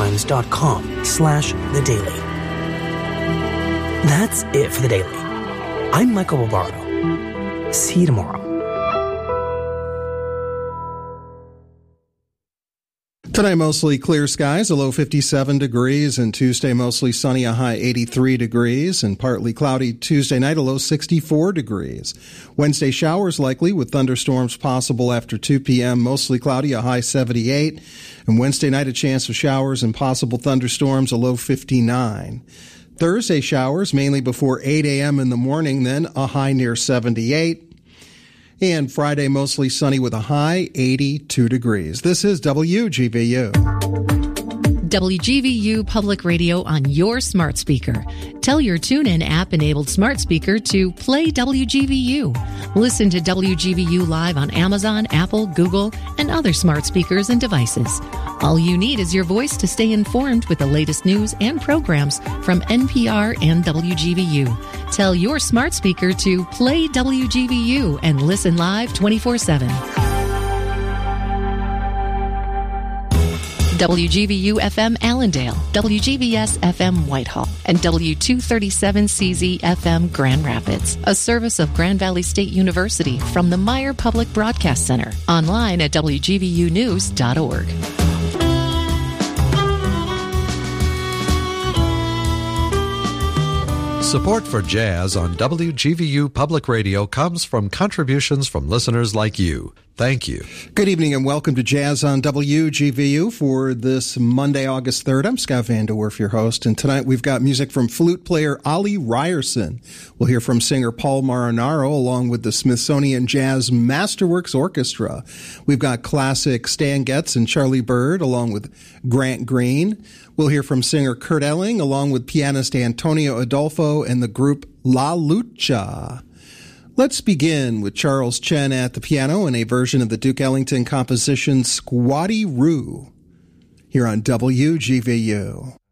LakeEditimes.com/The Daily. That's it for The Daily. I'm Michael Barbaro. See you tomorrow. Tonight, mostly clear skies, a low 57 degrees, and Tuesday, mostly sunny, a high 83 degrees, and partly cloudy Tuesday night, a low 64 degrees. Wednesday, showers likely with thunderstorms possible after 2 p.m., mostly cloudy, a high 78, and Wednesday night, a chance of showers and possible thunderstorms, a low 59. Thursday, showers mainly before 8 a.m. in the morning, then a high near 78. And Friday, mostly sunny with a high 82 degrees. This is WGVU. WGVU Public Radio on your smart speaker. Tell your TuneIn app-enabled smart speaker to play WGVU. Listen to WGVU live on Amazon, Apple, Google, and other smart speakers and devices. All you need is your voice to stay informed with the latest news and programs from NPR and WGVU. Tell your smart speaker to play WGVU and listen live 24/7. WGVU FM Allendale, WGVS FM Whitehall, and W237CZ FM Grand Rapids, a service of Grand Valley State University from the Meyer Public Broadcast Center. Online at WGVUnews.org. Support for jazz on WGVU Public Radio comes from contributions from listeners like you. Thank you. Good evening and welcome to Jazz on WGVU for this Monday, August 3rd. I'm Scott Van De Werf, your host, and tonight we've got music from flute player Ollie Ryerson. We'll hear from singer Paul Marinaro along with the Smithsonian Jazz Masterworks Orchestra. We've got classic Stan Getz and Charlie Byrd along with Grant Green. We'll hear from singer Kurt Elling along with pianist Antonio Adolfo and the group La Lucha. Let's begin with Charles Chen at the piano in a version of the Duke Ellington composition Squatty Roo here on WGVU.